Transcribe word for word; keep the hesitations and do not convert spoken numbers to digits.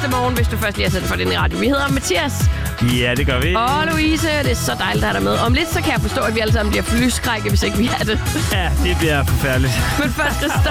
næste morgen, hvis du først lige har sat for den i radio. Vi hedder Mathias. Ja, det gør vi. Og Louise, det er så dejligt at have dig med. Om lidt, så kan jeg forstå, at vi alle sammen bliver flyskrække, hvis ikke vi er det. Ja, det bliver forfærdeligt. Men først